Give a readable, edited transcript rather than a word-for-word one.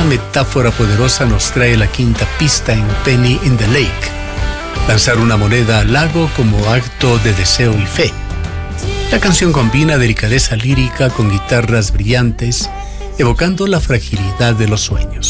metáfora poderosa nos trae la quinta pista en Penny in the Lake. Lanzar una moneda al lago como acto de deseo y fe. La canción combina delicadeza lírica con guitarras brillantes, evocando la fragilidad de los sueños.